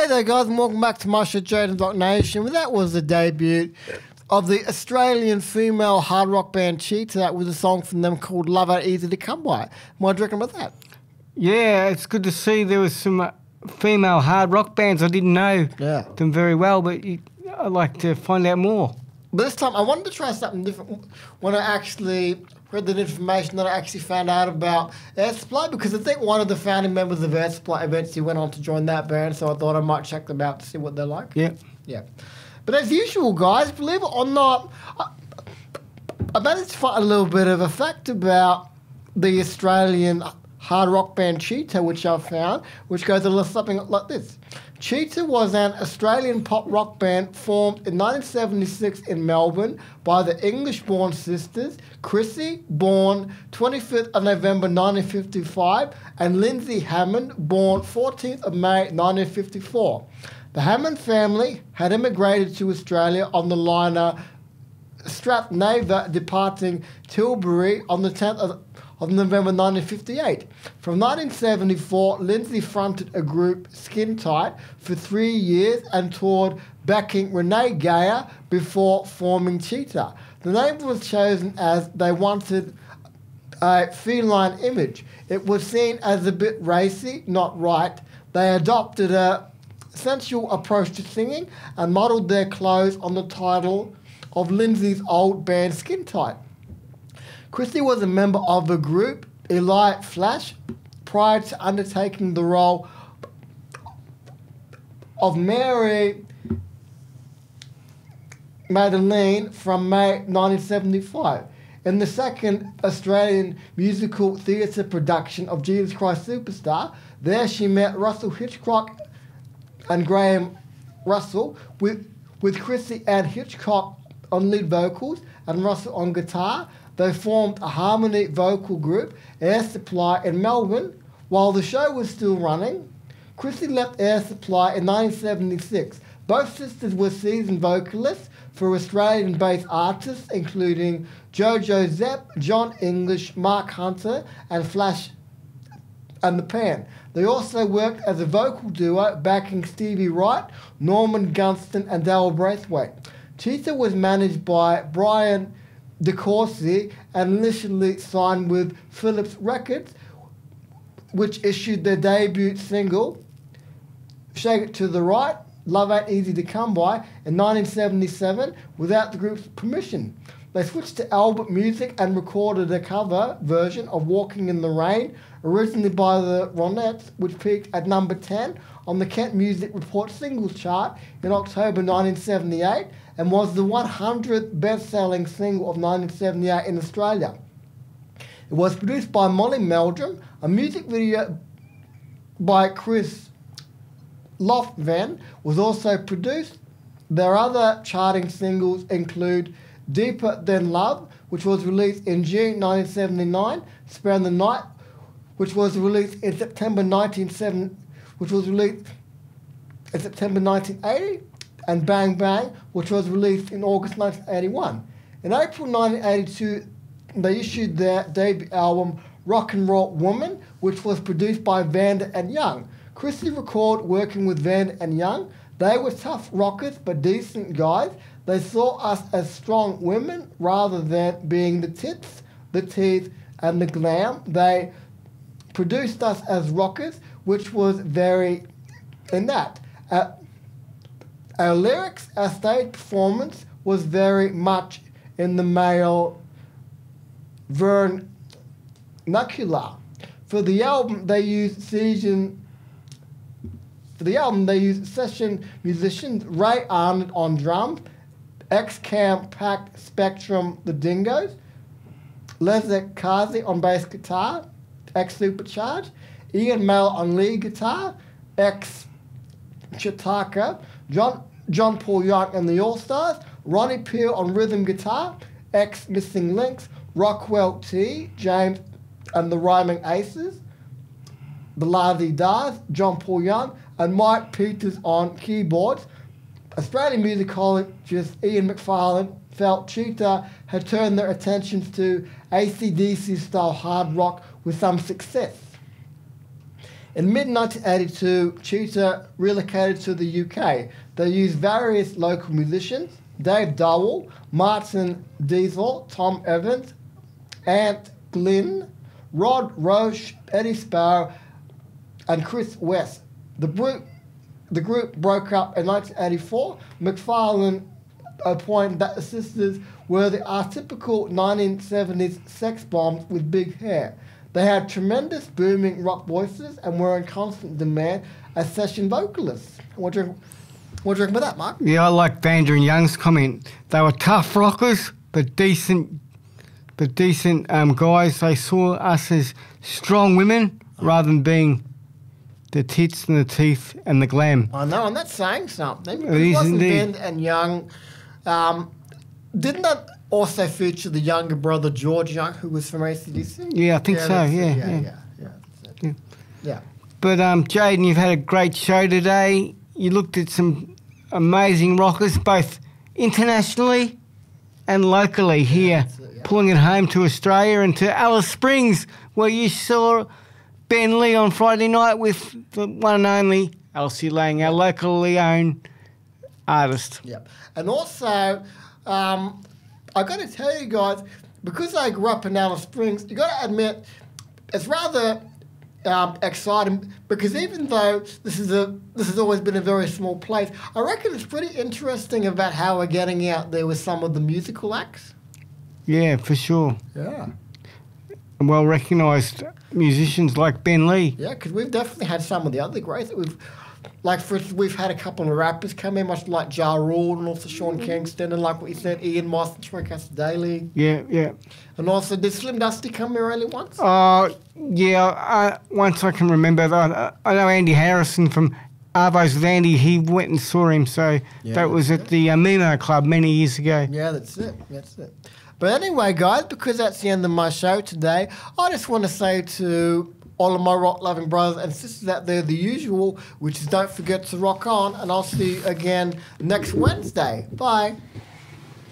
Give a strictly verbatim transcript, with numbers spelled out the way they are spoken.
there, guys, and welcome back to my show, Jaden Block Nation. Well, that was the debut of the Australian female hard rock band Cheetah with a song from them called Love Ain't Easy to Come By. What do you reckon about that? Yeah, it's good to see there was some uh, female hard rock bands. I didn't know Yeah. them very well, but you, I'd like to find out more. But this time, I wanted to try something different when I actually read the information that I actually found out about Air Supply, because I think one of the founding members of Air Supply eventually went on to join that band, so I thought I might check them out to see what they're like. Yeah. Yeah. But as usual, guys, believe it or not, I, I managed to find a little bit of a fact about the Australian hard rock band Cheetah, which I found, which goes a little something like this. Cheetah was an Australian pop rock band formed in nineteen seventy-six in Melbourne by the English-born sisters Chrissy, born twenty-fifth of November nineteen fifty-five, and Lindsay Hammond, born fourteenth of May nineteen fifty-four. The Hammond family had immigrated to Australia on the liner Strathnava, departing Tilbury on the tenth of of November nineteen fifty-eight. From nineteen seventy-four, Lindsay fronted a group, Skin Tight, for three years and toured backing Renee Geyer before forming Cheetah. The name was chosen as they wanted a feline image. It was seen as a bit racy, not right. They adopted a sensual approach to singing and modelled their clothes on the title of Lindsay's old band Skin Tight. Chrissy was a member of the group Eli Flash prior to undertaking the role of Mary Madeline from May nineteen seventy-five. In the second Australian musical theatre production of Jesus Christ Superstar, there she met Russell Hitchcock and Graham Russell, with, with Chrissy and Hitchcock on lead vocals and Russell on guitar. They formed a harmony vocal group, Air Supply, in Melbourne. While the show was still running, Chrissy left Air Supply in nineteen seventy-six. Both sisters were seasoned vocalists for Australian-based artists, including Jojo Zepp, John English, Mark Hunter, and Flash and the Pan. They also worked as a vocal duo backing Stevie Wright, Norman Gunston, and Dale Braithwaite. Cheetah was managed by Brian DeCourcy and initially signed with Philips Records, which issued their debut single, Shake It to the Right, Love Ain't Easy to Come By, in nineteen seventy-seven without the group's permission. They switched to Albert Music and recorded a cover version of Walking in the Rain, originally by the Ronettes, which peaked at number ten on the Kent Music Report singles chart in October nineteen seventy-eight and was the one hundredth best-selling single of nineteen seventy-eight in Australia. It was produced by Molly Meldrum, a music video by Chris Lofven was also produced. Their other charting singles include Deeper Than Love, which was released in June nineteen seventy-nine, Spend the Night, which was released in September nineteen seventy, which was released in September nineteen eighty, and Bang Bang, which was released in August nineteen eighty-one. In April nineteen eighty-two, they issued their debut album Rock and Roll Woman, which was produced by Vanda and Young. Chrissy recorded working with Vanda and Young. They were tough rockers but decent guys. They saw us as strong women rather than being the tits, the teeth, and the glam. They produced us as rockers, which was very in that. Uh, our lyrics, our stage performance was very much in the male vernacular. For the album, they used season. For the album, they used session musicians Ray Arnott on drums, X-Cam Pact Spectrum the Dingoes, Leszek Kazi on bass guitar, X-Supercharge, Ian Mell on lead guitar, X-Chitaka, John, John Paul Young and the All-Stars, Ronnie Peel on rhythm guitar, X-Missing Links, Rockwell T, James and the Rhyming Aces, the Lazy Dars, John Paul Young, and Mike Peters on keyboards. Australian musicologist Ian McFarlane felt Cheetah had turned their attentions to A C D C style hard rock with some success. In mid nineteen eighty-two, Cheetah relocated to the U K. They used various local musicians, Dave Dowell, Martin Diesel, Tom Evans, Ant Glynn, Rod Roche, Eddie Sparrow, and Chris West. The group, the group broke up in nineteen eighty-four. McFarlane opined that the sisters were the atypical nineteen seventies sex bombs with big hair. They had tremendous booming rock voices and were in constant demand as session vocalists. What do you, what do you reckon about that, Mark? Yeah, I like Vander and Young's comment. They were tough rockers, but decent, but decent um, guys. They saw us as strong women rather than being the tits and the teeth and the glam. I know, and that's saying something. It is wasn't indeed. Ben and Young. Um, didn't that also feature the younger brother George Young, who was from A C D C? Yeah, I think so. that's Yeah, it. yeah. yeah, yeah, yeah, that's it. Yeah. yeah. But um, Jaden, you've had a great show today. You looked at some amazing rockers, both internationally and locally here, that's it, yeah. pulling it home to Australia and to Alice Springs, where you saw Ben Lee on Friday night with the one and only Elsie Lang, our locally owned artist. Yeah. And also, um, I got to tell you guys, because I grew up in Alice Springs, you got to admit, it's rather um, exciting because even though this is a this has always been a very small place, I reckon it's pretty interesting about how we're getting out there with some of the musical acts. Yeah, for sure. Yeah. And well recognised musicians like Ben Lee. Yeah, because we've definitely had some of the other greats that we've. Like, for instance, we've had a couple of rappers come in, much like Ja Rule and also Sean Kingston, and like what you said, Ian Moss and Troy Cassidy Daly. Yeah, yeah. And also, did Slim Dusty come here only once? Uh, yeah, uh, once I can remember. I, I know Andy Harrison from Arvos with Andy, he went and saw him, so Yeah, that was at it. the uh, Mimo Club many years ago. Yeah, that's it. That's it. But anyway, guys, because that's the end of my show today, I just want to say to all of my rock-loving brothers and sisters out there the usual, which is don't forget to rock on, and I'll see you again next Wednesday. Bye.